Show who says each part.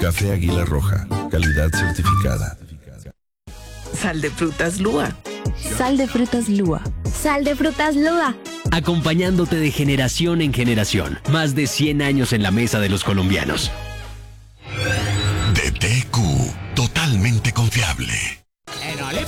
Speaker 1: Café Águila Roja, calidad certificada.
Speaker 2: Sal de frutas Lua.
Speaker 3: Sal de frutas Lua.
Speaker 4: Sal de frutas Lua.
Speaker 5: Acompañándote de generación en generación. Más de 100 años en la mesa de los colombianos.
Speaker 6: DTQ, totalmente confiable.